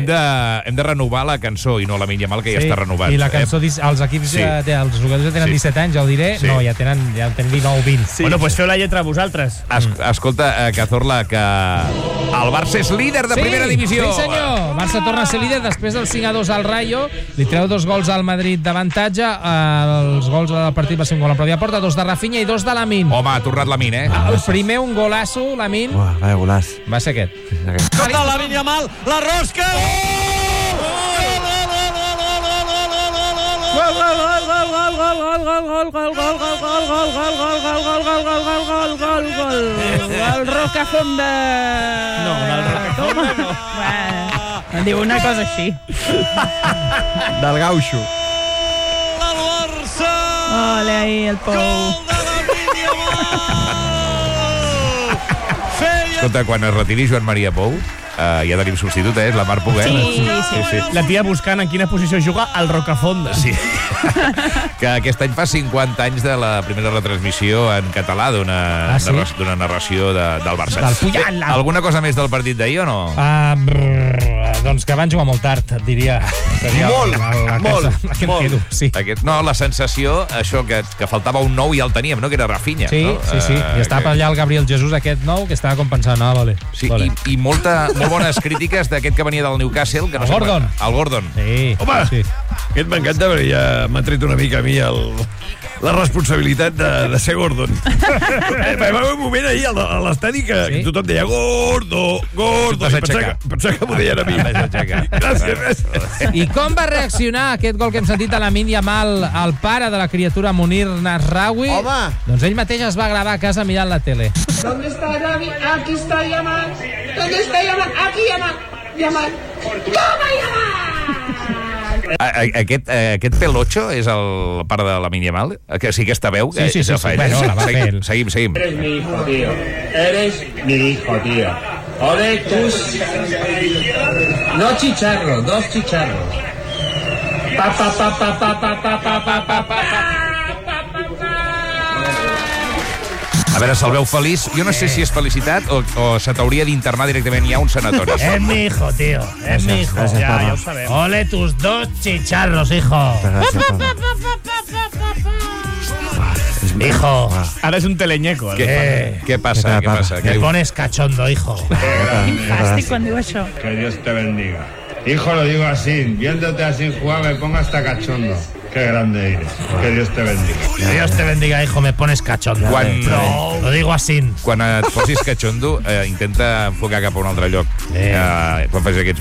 hem de renovar la cançó i no la Lamine Yamal, que ja està renovat. I la cançó, els equips, els jugadors ja tenen 17 anys, ja ho diré, no, ja tenen 19-20. Bueno, doncs feu la lletra vosaltres. Escolta, Cazorla, que el Barça és líder de primera divisió. Sí, senyor. Barça torna a ser líder després del 5-2 al Rayo. Li treu 2 gols al Madrid d'avantatge. Els gols del partit va ser un gol en pròpia porta, 2 de Rafinha i 2 de Lamine. Home, ha tornat Lamine, El primer, un golasso, Lamine. Vaya golaç. Va ser aquest. Corta Lamine Yamal, la rosca! El Rocafonda. No, el Rocafonda no. Em diu una cosa així. Del gauxo. Ole, ahí, el Pou. Escolta, quan es retiri Joan Maria Pou, ja tenim substitut, és la Mar Poguet. Sí. La tia buscant en quina posició juga el Rocafonda. Sí. Que aquest any fa 50 anys de la primera retransmissió en català d'una narració del Barça. Del Puyal. Alguna cosa més del partit d'ahir o no? Doncs que van jugar molt tard, diria. Molt. Sí. No, la sensació, això, que faltava un nou i ja el teníem, no? Que era Rafinha. Sí, no? sí. I estava per allà el Gabriel Jesús, aquest nou, que estava com pensant, vale. Sí, i molt bones crítiques d'aquest que venia del Newcastle. Que no Gordon. El Gordon. Sí. Home, sí. Aquest m'encanta perquè ja m'ha tret una mica a mi la responsabilitat de ser Gordon. Va haver un moment ahir a l'estadi que tothom deia Gordo. Pensava que m'ho deien a mi. Gràcies. I com va reaccionar aquest gol que hem sentit a Lamine Yamal, el pare de la criatura Munir Nasraoui? Home! Doncs ell mateix es va gravar a casa mirant la tele. ¿Dónde está Yamal? Aquí está Yamal. ¿Dónde está Yamal? Aquí Yamal. Yamal. ¡Toma Yamal! Aquest Pelocho és el pare de Lamine Yamal? Que sí, aquesta veu? Sí. Bueno, la va fer ell. Seguim. Eres mi hijo, tío. Eres mi hijo, tío. Ole, tus... No chicharros, 2 chicharros. A veure, se'l veu feliç. Jo no sé si és felicitat o se t'hauria d'internar directament ja a un sanatori. Es mi hijo, tío. Es mi hijo. Ya ho sabem. Ole tus 2 chicharros, hijo. Hijo. Ara és un teleñeco. Què passa? Me pones cachondo, hijo. Fàstic quan diu això. Que Dios te bendiga. Hijo, lo digo así. Viéndote así jugar me pongo hasta cachondo. Qué grande eres. Que Dios te bendiga. Que Dios te bendiga, hijo, me pones cachondo. Lo digo así. Quan et posis cachondo, intenta enfocar cap a un altre lloc. Quan fas aquests